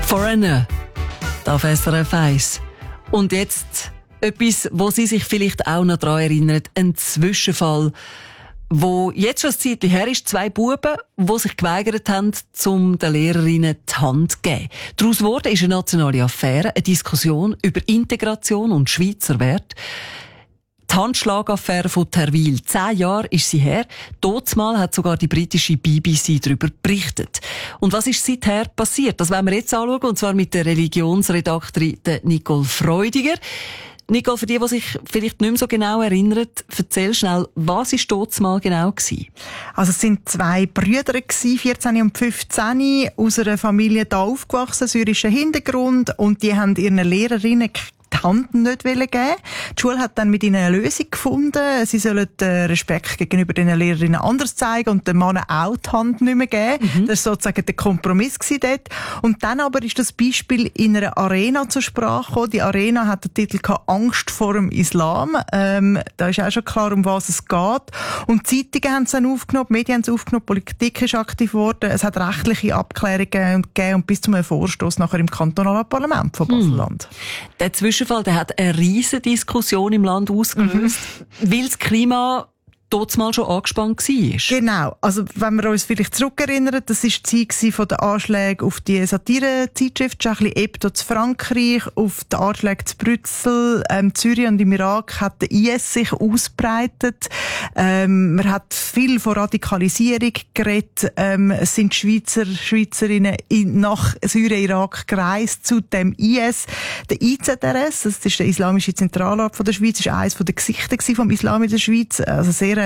Foreigner, auf SRF 1. Und jetzt etwas, wo Sie sich vielleicht auch noch daran erinnern, ein Zwischenfall, wo jetzt schon ein Zeitchen her ist, 2 Buben, die sich geweigert haben, den Lehrerinnen die Hand zu geben. Daraus wurde eine nationale Affäre, eine Diskussion über Integration und Schweizer Werte. Die Handschlagaffäre von Terwil. 10 Jahre ist sie her. Damals hat sogar die britische BBC darüber berichtet. Und was ist seither passiert? Das wollen wir jetzt anschauen, und zwar mit der Religionsredaktorin Nicole Freudiger. Nicole, für die sich vielleicht nicht mehr so genau erinnern, erzähl schnell, was war damals genau gewesen? Also es sind 2 Brüder gewesen, 14 und 15, aus einer Familie da aufgewachsen, syrischen Hintergrund, und die haben ihren Lehrerinnen die Hand nicht geben. Die Schule hat dann mit ihnen eine Lösung gefunden. Sie sollen den Respekt gegenüber den Lehrerinnen anders zeigen und den Mann auch die Hand nicht mehr geben. Das war sozusagen der Kompromiss dort. Und dann aber ist das Beispiel in einer Arena zur Sprache gekommen. Die Arena hat den Titel «Angst vor dem Islam». Da ist auch schon klar, um was es geht. Und die Zeitungen haben es dann aufgenommen, die Medien haben es aufgenommen, die Politik ist aktiv geworden. Es hat rechtliche Abklärungen gegeben und bis zu einem Vorstoss nachher im kantonalen Parlament von Basel-Land. Der Zwischenfall, der hat eine riesige Diskussion im Land ausgelöst, weil das Klima dort mal schon angespannt war. Genau. Also, wenn wir uns vielleicht zurückerinnern, das war die Zeit von den Anschlägen auf die Satire-Zeitschrift Charlie Hebdo zu Frankreich, auf die Anschläge zu Brüssel, Syrien und im Irak hat der IS sich ausbreitet. Man hat viel von Radikalisierung geredet. Es sind Schweizerinnen nach Syrien, Irak gereist zu dem IS. Der IZRS, das ist der Islamische Zentralrat von der Schweiz, ist eines der Gesichter vom Islam in der Schweiz. Also sehr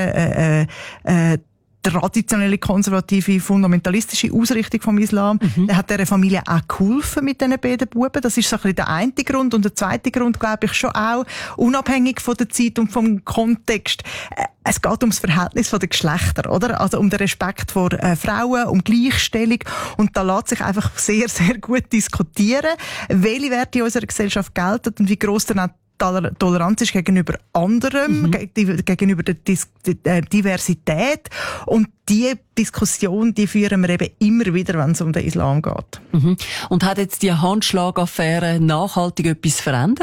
traditionelle, konservative, fundamentalistische Ausrichtung vom Islam. Er hat dieser Familie auch geholfen mit diesen beiden Buben. Das ist so ein bisschen der eine Grund. Und der zweite Grund, glaube ich, schon auch, unabhängig von der Zeit und vom Kontext. Es geht ums Verhältnis der Geschlechter, oder? Also um den Respekt vor Frauen, um Gleichstellung. Und da lässt sich einfach sehr, sehr gut diskutieren, welche Werte in unserer Gesellschaft gelten und wie gross dann auch Toleranz ist gegenüber anderem, gegenüber der Diversität. Und diese Diskussion, die führen wir eben immer wieder, wenn es um den Islam geht. Und hat jetzt die Handschlagaffäre nachhaltig etwas verändert?